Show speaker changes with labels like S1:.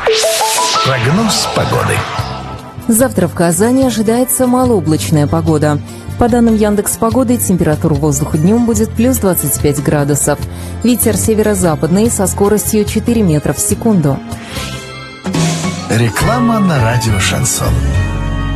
S1: Прогноз погоды.
S2: Завтра в Казани ожидается малооблачная погода. По данным Яндекс.Погоды, температура воздуха днем будет плюс 25 градусов. Ветер северо-западный со скоростью 4 метра в секунду.
S1: Реклама на радио «Шансон».